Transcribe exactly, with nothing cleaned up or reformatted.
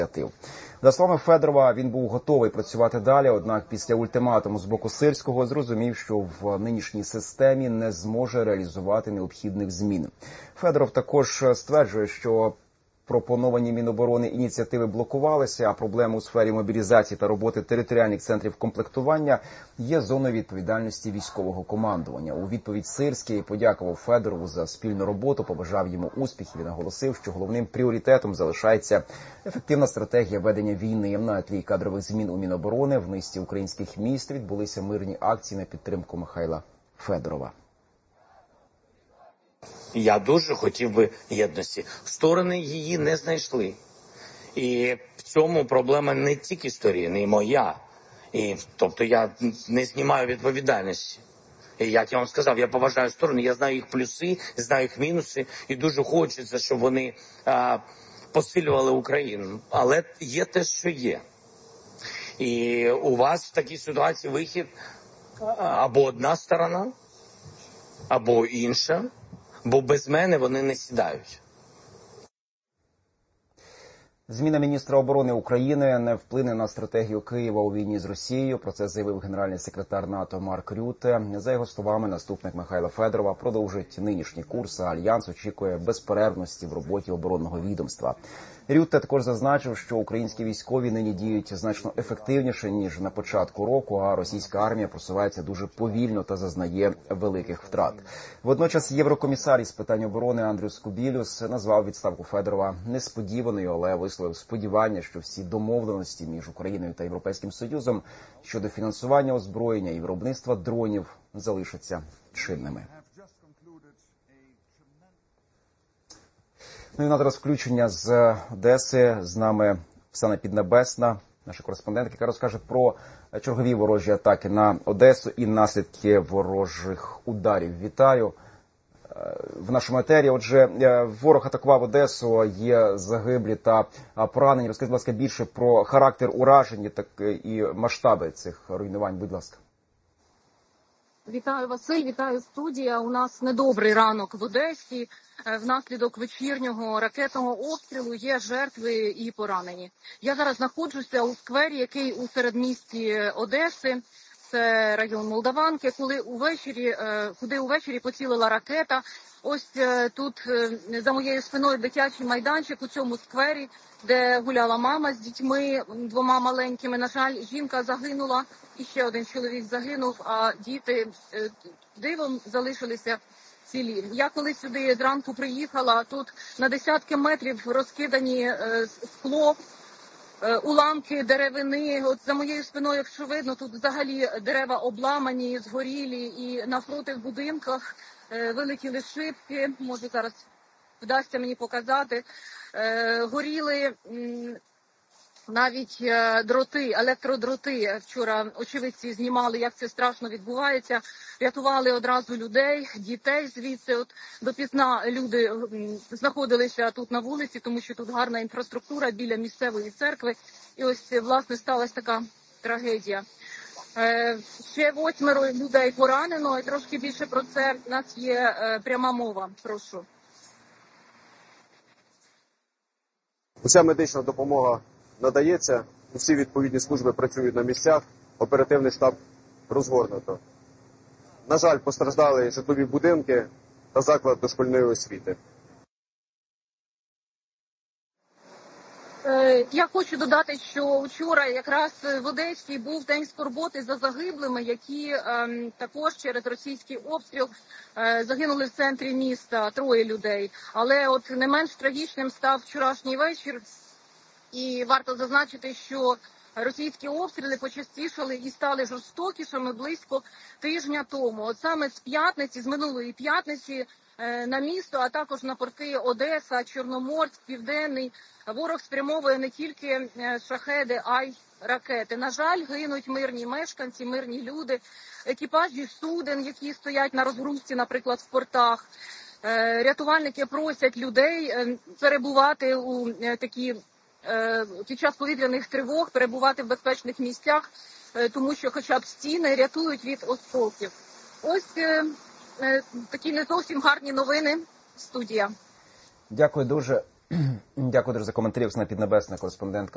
За словами Федорова, він був готовий працювати далі, однак після ультиматуму з боку Сирського зрозумів, що в нинішній системі не зможе реалізувати необхідних змін. Федоров також стверджує, що пропоновані Міноборони ініціативи блокувалися, а проблеми у сфері мобілізації та роботи територіальних центрів комплектування є зоною відповідальності військового командування. У відповідь Сирський подякував Федорову за спільну роботу, побажав йому успіхів і наголосив, що головним пріоритетом залишається ефективна стратегія ведення війни. На тлі кадрових змін у Міноборони в низці українських міст відбулися мирні акції на підтримку Михайла Федорова. Я дуже хотів би єдності. Сторони її не знайшли. І в цьому проблема не тільки сторін, не моя. І, тобто я не знімаю відповідальності. І, як я вам сказав, я поважаю сторони, я знаю їх плюси, знаю їх мінуси. І дуже хочеться, щоб вони а, посилювали Україну. Але є те, що є. І у вас в такій ситуації вихід або одна сторона, або інша. Бо без мене вони не сідають. Зміна міністра оборони України не вплине на стратегію Києва у війні з Росією. Про це заявив генеральний секретар НАТО Марк Рютте. За його словами, наступник Михайла Федорова продовжить нинішній курс, а Альянс очікує безперервності в роботі оборонного відомства. Рютте також зазначив, що українські військові нині діють значно ефективніше, ніж на початку року, а російська армія просувається дуже повільно та зазнає великих втрат. Водночас єврокомісар із питань оборони Андрюс Кубілюс назвав відставку Федорова несподіваною, але висловив сподівання, що всі домовленості між Україною та Європейським Союзом щодо фінансування озброєння і виробництва дронів залишаться чинними. Ну і на зараз включення з Одеси. З нами Оксана Піднебесна, наша кореспондентка, яка розкаже про чергові ворожі атаки на Одесу і наслідки ворожих ударів. Вітаю в нашому етері. Отже, ворог атакував Одесу, є загиблі та поранені. Розкажіть, будь ласка, більше про характер уражень так і масштаби цих руйнувань, будь ласка. Вітаю, Василь, вітаю, студія. У нас недобрий ранок в Одесі. Внаслідок вечірнього ракетного обстрілу є жертви і поранені. Я зараз знаходжуся у сквері, який у середмісті Одеси. Це район Молдаванки, коли увечері, куди увечері поцілила ракета. Ось тут за моєю спиною дитячий майданчик у цьому сквері, де гуляла мама з дітьми, двома маленькими. На жаль, жінка загинула, і ще один чоловік загинув, а діти дивом залишилися цілі. Я коли сюди зранку приїхала, тут на десятки метрів розкидані скло, уламки деревини. От за моєю спиною, якщо видно, тут взагалі дерева обламані, згорілі, і навпроти в будинках вилетіли шибки, може зараз вдасться мені показати, горіли навіть дроти, електродроти. Вчора очевидці знімали, як це страшно відбувається. Рятували одразу людей, дітей звідси. От допізна люди знаходилися тут на вулиці, тому що тут гарна інфраструктура біля місцевої церкви. І ось, власне, сталася така трагедія. Ще восьмеро людей поранено, і трошки більше про це у нас є пряма мова. Прошу. Уся медична допомога надається, усі відповідні служби працюють на місцях, оперативний штаб розгорнуто. На жаль, постраждали житлові будинки та заклад дошкільної освіти. Я хочу додати, що вчора якраз в Одесі був день скорботи за загиблими, які е, також через російський обстріл е, загинули в центрі міста, троє людей. Але от не менш трагічним став вчорашній вечір. І варто зазначити, що російські обстріли почастішали і стали жорстокішими близько тижня тому. От саме з п'ятниці, з минулої п'ятниці, на місто, а також на порти Одеса, Чорноморськ, Південний, ворог спрямовує не тільки шахеди, а й ракети. На жаль, гинуть мирні мешканці, мирні люди, екіпажі суден, які стоять на розгрузці, наприклад, в портах. Рятувальники просять людей перебувати у такі під час повітряних тривог, перебувати в безпечних місцях, тому що хоча б стіни рятують від осколків. Ось такі не зовсім гарні новини. Студія. Дякую дуже. Дякую дуже за коментарі. Оксана Піднебесна, кореспондентка